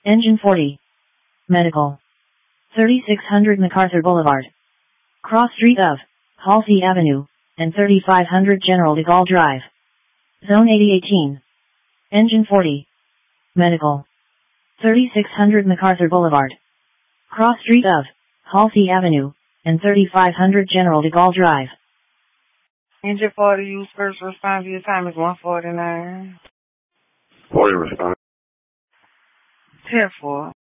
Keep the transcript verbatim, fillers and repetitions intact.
Engine forty. Medical. thirty-six hundred MacArthur Boulevard. Cross street of Halsey Avenue, and thirty-five hundred General de Gaulle Drive. Zone eighty eighteen. Engine forty. Medical. thirty-six hundred MacArthur Boulevard. Cross street of Halsey Avenue, and thirty-five hundred General de Gaulle Drive. Engine forty, use first response. Your time is one forty-nine. forty response. ten four.